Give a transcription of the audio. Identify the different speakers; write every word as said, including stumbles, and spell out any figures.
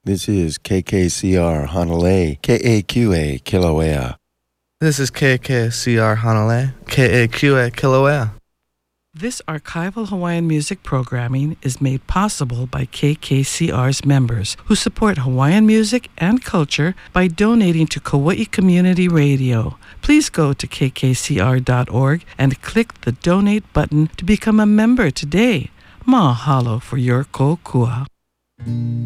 Speaker 1: This is K K C R Honolulu, K A Q A Kilauea.
Speaker 2: This is K K C R Honolulu, K A Q A Kilauea.
Speaker 3: This archival Hawaiian music programming is made possible by K K C R's members who support Hawaiian music and culture by donating to Kauai Community Radio. Please go to k k c r dot org and click the donate button to become a member today. Mahalo for your kokua.